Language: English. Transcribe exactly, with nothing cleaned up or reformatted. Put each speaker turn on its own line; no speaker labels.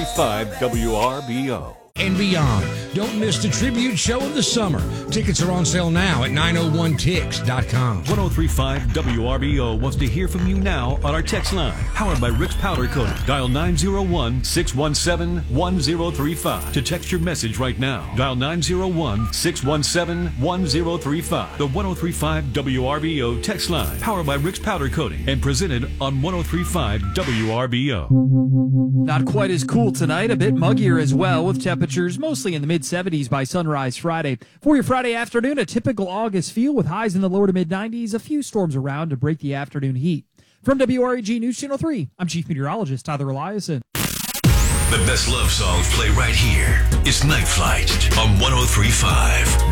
five W R B O.
And beyond. Don't miss the tribute show of the summer. Tickets are on sale now at nine oh one tix dot com.
one oh three point five W R B O wants to hear from you now on our text line. Powered by Rick's Powder Coating. Dial nine oh one, six one seven, one oh three five. To text your message right now, dial nine oh one, six one seven, one oh three five. The one oh three point five W R B O text line. Powered by Rick's Powder Coating. And presented on one oh three point five W R B O.
Not quite as cool tonight. A bit muggier as well, with temperatures mostly in the mid seventies by sunrise Friday. For your Friday afternoon, a typical August feel with highs in the lower to mid nineties. A few storms around to break the afternoon heat. From W R E G News Channel three, I'm Chief Meteorologist Tyler Eliason.
The best love songs play right here. It's Night Flight on one oh three point five